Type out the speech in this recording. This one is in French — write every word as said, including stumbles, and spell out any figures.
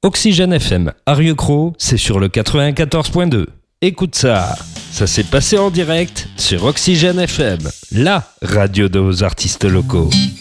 Oxygène F M, Arieux-Cros, c'est sur le quatre-vingt-quatorze point deux. Écoute ça, ça s'est passé en direct sur Oxygène F M, la radio de vos artistes locaux.